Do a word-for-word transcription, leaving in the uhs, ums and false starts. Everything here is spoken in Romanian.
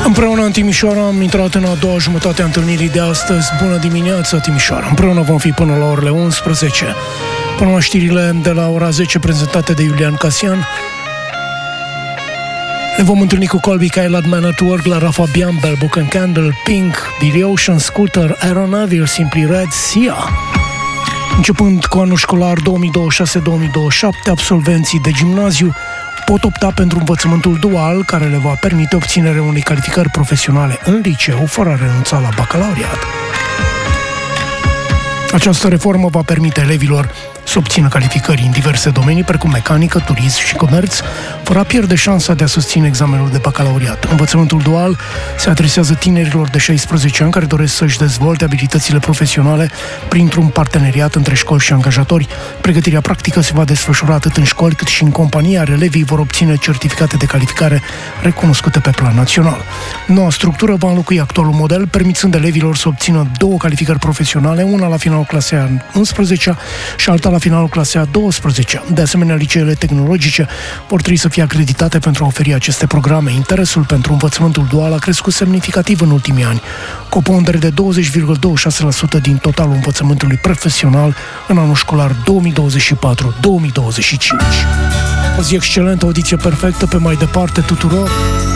Împreună în Timișoara am intrat în a doua jumătate a întâlnirii de astăzi. Bună dimineața, Timișoara! Împreună vom fi până la orele unsprezece. Până la știrile de la ora zece prezentate de Iulian Casian. Ne vom întâlni cu Colby Kylat, Man at Work, Lara Fabian, Bell Book and Candle, Pink, Billy Ocean, Scooter, Aeronavir, Simply Red, Sia. Începând cu anul școlar două mii douăzeci și șase două mii douăzeci și șapte, absolvenții de gimnaziu pot opta pentru învățământul dual, care le va permite obținerea unei calificări profesionale în liceu, fără a renunța la bacalaureat. Această reformă va permite elevilor să obțină calificări în diverse domenii, precum mecanică, turism și comerț, fără a pierde șansa de a susține examenul de bacalaureat. Învățământul dual se adresează tinerilor de șaisprezece ani care doresc să-și dezvolte abilitățile profesionale printr-un parteneriat între școli și angajatori. Pregătirea practică se va desfășura atât în școli cât și în companii, iar elevii vor obține certificate de calificare recunoscute pe plan național. Noua structură va înlocui actualul model, permițând elevilor să obțină două calificări profesionale, una la finalul clasei a unsprezecea și alta la finalul clasei a douăsprezecea. De asemenea, liceele tehnologice vor trebui să fie acreditate pentru a oferi aceste programe. Interesul pentru învățământul dual a crescut semnificativ în ultimii ani, cu o pondere de douăzeci virgulă douăzeci și șase la sută din totalul învățământului profesional în anul școlar două mii douăzeci și patru două mii douăzeci și cinci. O zi excelentă, o audiție perfectă, pe mai departe tuturor!